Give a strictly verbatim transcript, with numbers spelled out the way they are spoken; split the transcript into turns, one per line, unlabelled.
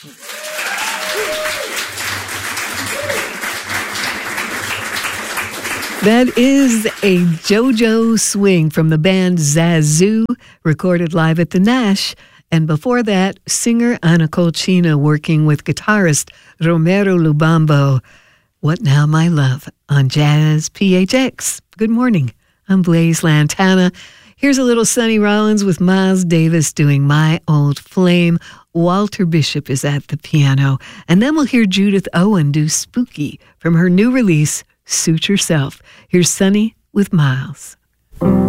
That is a JoJo swing from the band Zazu, recorded live at the Nash. And before that, singer Anna Colchina working with guitarist Romero Lubambo. What Now, My Love, on Jazz P H X. Good morning. I'm Blaise Lantana. Here's a little Sonny Rollins with Miles Davis doing My Old Flame. Walter Bishop is at the piano. And then we'll hear Judith Owen do Spooky from her new release, Suit Yourself. Here's Sonny with Miles.